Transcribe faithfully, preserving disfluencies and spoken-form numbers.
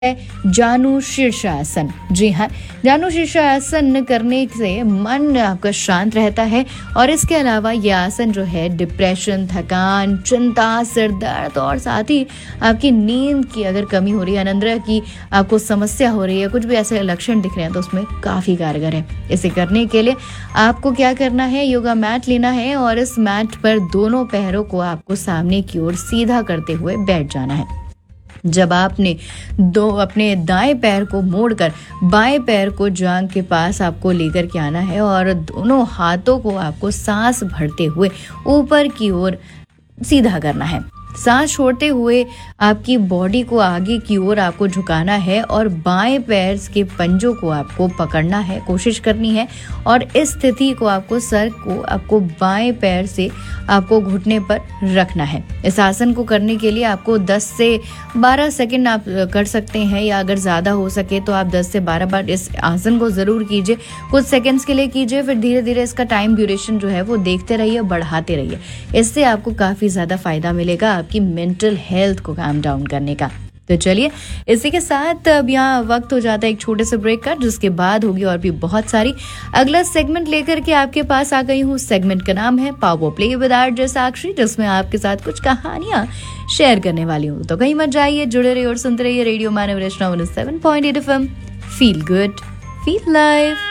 जानु शीर्षासन। जी हाँ, जानु शीर्षासन करने से मन आपका शांत रहता है और इसके अलावा ये आसन जो है डिप्रेशन, थकान, चिंता, सिर दर्द और साथ ही आपकी नींद की अगर कमी हो रही है, अनिद्रा की आपको समस्या हो रही है, कुछ भी ऐसे लक्षण दिख रहे हैं तो उसमें काफ़ी कारगर है। इसे करने के लिए आपको क्या करना है, योगा मैट लेना है और इस मैट पर दोनों पैरों को आपको सामने की ओर सीधा करते हुए बैठ जाना है। जब आपने दो अपने दाएं पैर को मोड़कर बाएं पैर को जांघ के पास आपको लेकर के आना है और दोनों हाथों को आपको सांस भरते हुए ऊपर की ओर सीधा करना है। सांस छोड़ते हुए आपकी बॉडी को आगे की ओर आपको झुकाना है और बाएं पैर के पंजों को आपको पकड़ना है, कोशिश करनी है और इस स्थिति को आपको सर को आपको बाएं पैर से आपको घुटने पर रखना है। इस आसन को करने के लिए आपको दस से बारह सेकंड आप कर सकते हैं या अगर ज़्यादा हो सके तो आप दस से बारह बार इस आसन को ज़रूर कीजिए। कुछ सेकंड्स के लिए कीजिए, फिर धीरे धीरे इसका टाइम ड्यूरेशन जो है वो देखते रहिए, बढ़ाते रहिए। इससे आपको काफ़ी ज़्यादा फायदा मिलेगा आपकी मेंटल हेल्थ को काम डाउन करने का। तो चलिए, इसी के साथ अब यहाँ वक्त हो जाता है एक छोटे से ब्रेक का, जिसके बाद होगी और भी बहुत सारी। अगला सेगमेंट लेकर के आपके पास आ गई हूँ। सेगमेंट का नाम है पावर प्ले विद आरजे साक्षी, जिसमें आपके साथ कुछ कहानियां शेयर करने वाली हूँ। तो कहीं मत जाइए, जुड़े रहिए और सुनते रहिए रेडियो मानव रचना one seven point eight F M. Feel good, feel live.